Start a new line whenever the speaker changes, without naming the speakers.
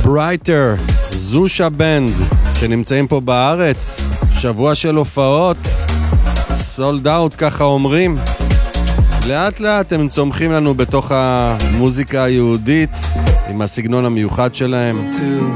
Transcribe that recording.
ברייטר, זושה בנד, שנמצאים פה בארץ, שבוע של הופעות, סולד אאוט ככה אומרים. לאט לאט הם צומחים לנו בתוך המוזיקה היהודית, עם הסגנון המיוחד שלהם.